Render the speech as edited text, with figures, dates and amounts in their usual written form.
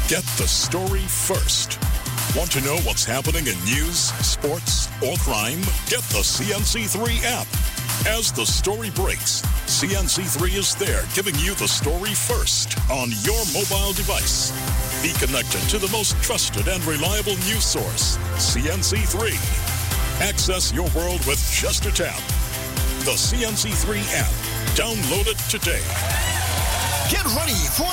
Get the story first. Want to know what's happening in news, sports, or crime? Get the CNC3 app. As the story breaks, CNC3 is there giving you the story first on your mobile device. Be connected to the most trusted and reliable news source, CNC3. Access your world with just a tap. The CNC3 app. Download it today. Get ready for